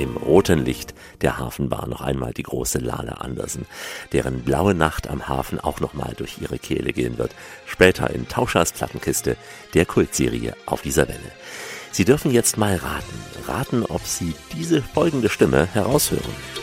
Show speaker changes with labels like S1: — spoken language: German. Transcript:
S1: im roten Licht der Hafenbar noch einmal die große Lala Andersen, deren Blaue Nacht am Hafen auch nochmal durch ihre Kehle gehen wird. Später in Tauschers Plattenkiste, der Kultserie auf dieser Welle. Sie dürfen jetzt mal raten, ob Sie diese folgende Stimme heraushören.